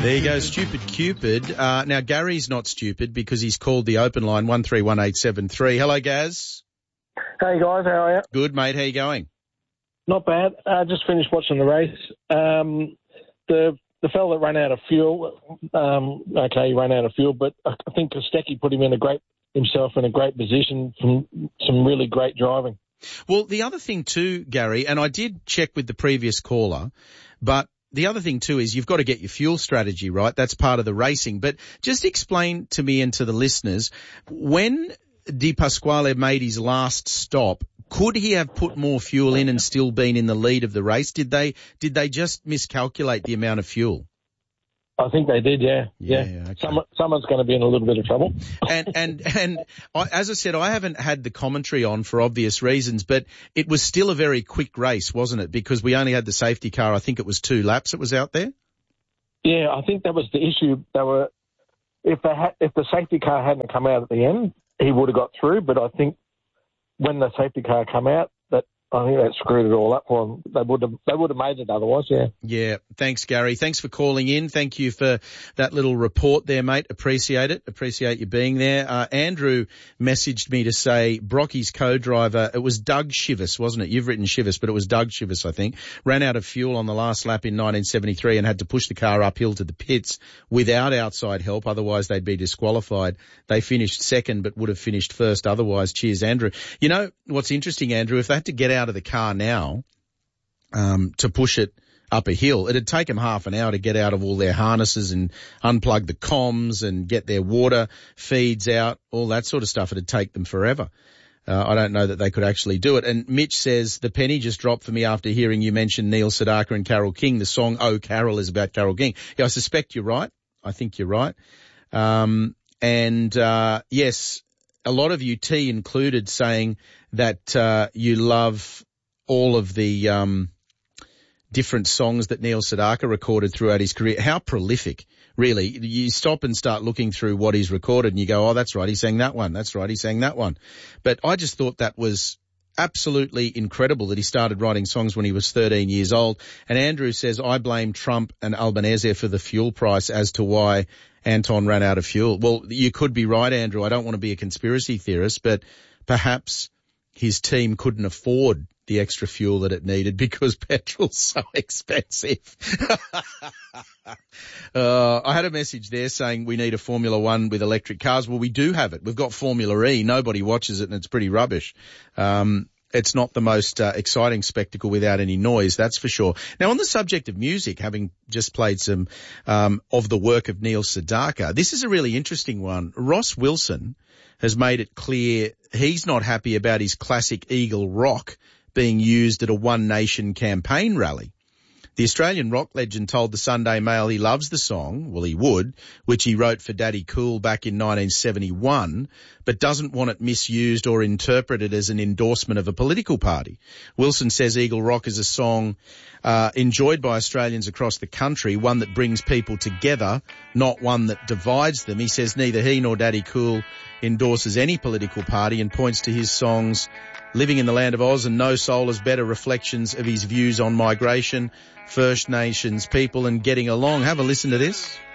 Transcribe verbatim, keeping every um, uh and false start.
There you go, Stupid Cupid. Uh, now, Gary's not stupid because he's called the open line one three one eight seven three. Hello, Gaz. Hey, guys. How are you? Good, mate. How you going? Not bad. I uh, just finished watching the race. Um, the the fella that ran out of fuel, um, okay, he ran out of fuel, but I think Kostecki put him in a great himself in a great position from some really great driving. Well, the other thing too, Gary, and I did check with the previous caller, but the other thing too is you've got to get your fuel strategy right. That's part of the racing. But just explain to me and to the listeners, when Di Pasquale made his last stop, could he have put more fuel in and still been in the lead of the race? Did they did they just miscalculate the amount of fuel? I think they did, yeah. Yeah, yeah. okay. Some, someone's going to be in a little bit of trouble. and and and I, as I said, I haven't had the commentary on for obvious reasons, but it was still a very quick race, wasn't it? Because we only had the safety car. I think it was two laps. It was out there. Yeah, I think that was the issue. They were if they had if the safety car hadn't come out at the end, he would have got through. But I think when the safety car come out, that I think that screwed it all up for them. They would have they would have made it otherwise, yeah. Yeah, thanks, Gary. Thanks for calling in. Thank you for that little report there, mate. Appreciate it. Appreciate you being there. Uh, Andrew messaged me to say Brocky's co-driver, it was Doug Shivers, wasn't it? You've written Shivers, but it was Doug Shivers, I think, ran out of fuel on the last lap in nineteen seventy-three and had to push the car uphill to the pits without outside help. Otherwise, they'd be disqualified. They finished second, but would have finished first otherwise. Cheers, Andrew. You know, what's interesting, Andrew, if they had to get out of the car now um, to push it up a hill, it'd take them half an hour to get out of all their harnesses and unplug the comms and get their water feeds out, all that sort of stuff. It'd take them forever. Uh, I don't know that they could actually do it. And Mitch says, the penny just dropped for me after hearing you mention Neil Sedaka and Carole King. The song Oh Carol is about Carole King. Yeah, I suspect you're right. I think you're right. Um, and uh, yes, a lot of you, T included, saying that uh, you love all of the um, different songs that Neil Sedaka recorded throughout his career. How prolific, really. You stop and start looking through what he's recorded and you go, oh, that's right, he sang that one. That's right, he sang that one. But I just thought that was absolutely incredible that he started writing songs when he was thirteen years old. And Andrew says, I blame Trump and Albanese for the fuel price as to why Anton ran out of fuel. Well, you could be right, Andrew. I don't want to be a conspiracy theorist, but perhaps his team couldn't afford the extra fuel that it needed because petrol's so expensive. uh, I had a message there saying we need a Formula One with electric cars. Well, we do have it. We've got Formula E. Nobody watches it and it's pretty rubbish. Um, it's not the most uh, exciting spectacle without any noise, that's for sure. Now, on the subject of music, having just played some um, of the work of Neil Sedaka, this is a really interesting one. Ross Wilson has made it clear he's not happy about his classic Eagle Rock being used at a One Nation campaign rally. The Australian rock legend told the Sunday Mail he loves the song, well he would, which he wrote for Daddy Cool back in nineteen seventy-one, but doesn't want it misused or interpreted as an endorsement of a political party. Wilson says Eagle Rock is a song uh, enjoyed by Australians across the country, one that brings people together, not one that divides them. He says neither he nor Daddy Cool endorses any political party and points to his songs Living in the Land of Oz and No Soul as better reflections of his views on migration, First Nations people and getting along. Have a listen to this.